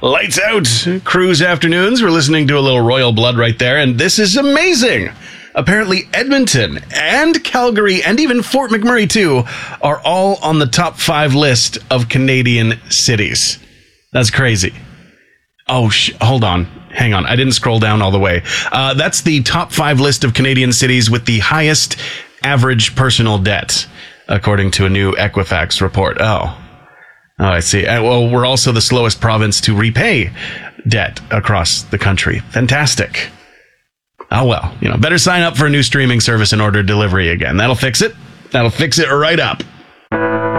Lights out. Cruise afternoons. We're listening to a little Royal Blood right there, and this is amazing. Apparently Edmonton and Calgary and even Fort McMurray too are all on the top 5 list of Canadian cities. That's crazy. Oh, hold on. Hang on. I didn't scroll down all the way. That's the top 5 list of Canadian cities with the highest average personal debt, according to a new Equifax report. Oh, I see. Well, we're also the slowest province to repay debt across the country. Fantastic. Oh, well, better sign up for a new streaming service and order delivery again. That'll fix it. That'll fix it right up.